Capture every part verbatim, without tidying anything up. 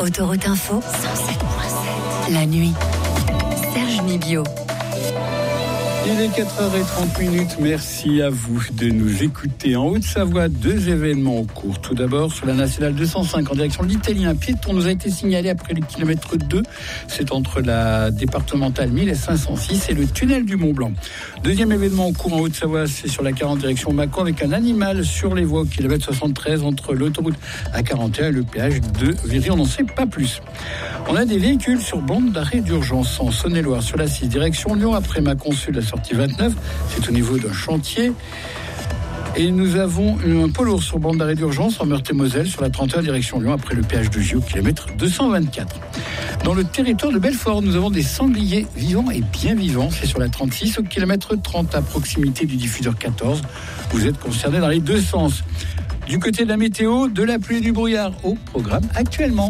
Autoroute Info, cent sept virgule sept. La nuit. Serge Nibio. Il est quatre heures trente minutes. Merci à vous de nous écouter. En Haute-Savoie, deux événements en cours. Tout d'abord, sur la nationale deux cent cinq en direction de l'Italie, un piéton nous a été signalé après le kilomètre deux. C'est entre la départementale mille cinq cent six et le tunnel du Mont-Blanc. Deuxième événement en cours en Haute-Savoie, c'est sur la quarante direction Mâcon avec un animal sur les voies au kilomètre soixante-treize entre l'autoroute A quarante et un et le péage de Viry. On n'en sait pas plus. On a des véhicules sur bande d'arrêt d'urgence en Saône-et-Loire sur la six direction Lyon après Mâcon Sud, la sortie vingt-neuf. C'est au niveau d'un chantier. Et nous avons un poids lourd sur bande d'arrêt d'urgence en Meurthe-et-Moselle sur la trente et un direction Lyon après le péage de Gio, kilomètre deux cent vingt-quatre. Dans le territoire de Belfort, nous avons des sangliers vivants et bien vivants. C'est sur la trente-six au kilomètre trente à proximité du diffuseur quatorze. Vous êtes concernés dans les deux sens. Du côté de la météo, de la pluie et du brouillard au programme actuellement.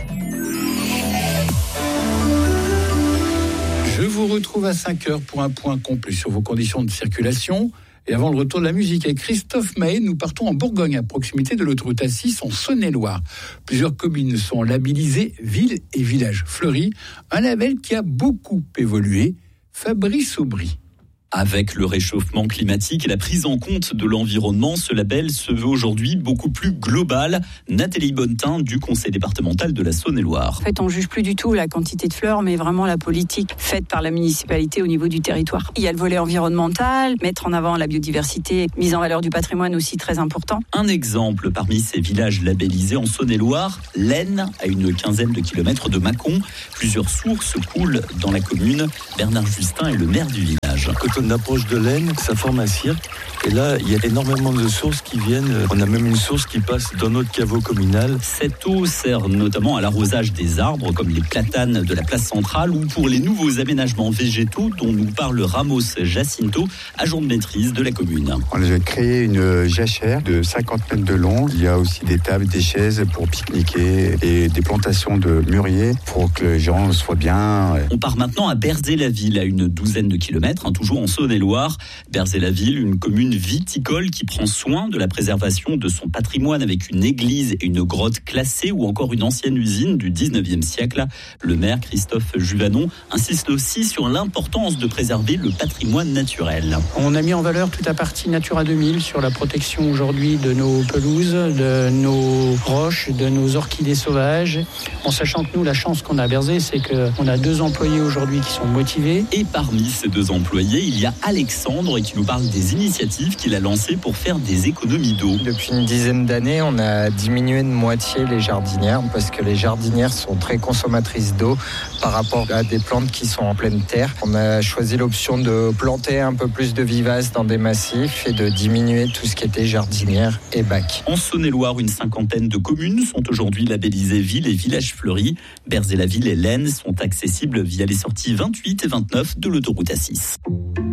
Je vous retrouve à cinq heures pour un point complet sur vos conditions de circulation. Et avant le retour de la musique avec Christophe Mahé, nous partons en Bourgogne, à proximité de l'autoroute A six en Saône-et-Loire. Plusieurs communes sont labellisées villes et villages fleuris, un label qui a beaucoup évolué. Fabrice Aubry. Avec le réchauffement climatique et la prise en compte de l'environnement, ce label se veut aujourd'hui beaucoup plus global. Nathalie Bonnetin du conseil départemental de la Saône-et-Loire. En fait, on juge plus du tout la quantité de fleurs, mais vraiment la politique faite par la municipalité au niveau du territoire. Il y a le volet environnemental, mettre en avant la biodiversité, mise en valeur du patrimoine aussi très important. Un exemple parmi ces villages labellisés en Saône-et-Loire, l'Aisne, à une quinzaine de kilomètres de Mâcon. Plusieurs sources coulent dans la commune. Bernard Justin est le maire du village. Quand on approche de l'Aisne, ça forme un cirque. Et là, il y a énormément de sources qui viennent. On a même une source qui passe dans notre caveau communal. Cette eau sert notamment à l'arrosage des arbres, comme les platanes de la place centrale, ou pour les nouveaux aménagements végétaux dont nous parle Ramos Jacinto, agent de maîtrise de la commune. On a créé une jachère de cinquante mètres de long. Il y a aussi des tables, des chaises pour pique-niquer et des plantations de mûriers pour que les gens soient bien. On part maintenant à Berzé-la-Ville, à une douzaine de kilomètres, hein, toujours en Saône-et-Loire. Berzé-la-Ville, une commune viticole qui prend soin de la préservation de son patrimoine avec une église et une grotte classée ou encore une ancienne usine du dix-neuvième siècle. Le maire Christophe Juvanon insiste aussi sur l'importance de préserver le patrimoine naturel. On a mis en valeur toute la partie Natura deux mille sur la protection aujourd'hui de nos pelouses, de nos roches, de nos orchidées sauvages. En sachant que nous, la chance qu'on a à Berzé, c'est qu'on a deux employés aujourd'hui qui sont motivés. Et parmi ces deux employés, il y a Alexandre qui nous parle des initiatives qu'il a lancées pour faire des économies d'eau. Depuis une dizaine d'années, on a diminué de moitié les jardinières parce que les jardinières sont très consommatrices d'eau par rapport à des plantes qui sont en pleine terre. On a choisi l'option de planter un peu plus de vivaces dans des massifs et de diminuer tout ce qui était jardinière et bac. En Saône-et-Loire, une cinquantaine de communes sont aujourd'hui labellisées villes et villages fleuris. Berzé-la-Ville et l'Aisne sont accessibles via les sorties vingt-huit et vingt-neuf de l'autoroute A six.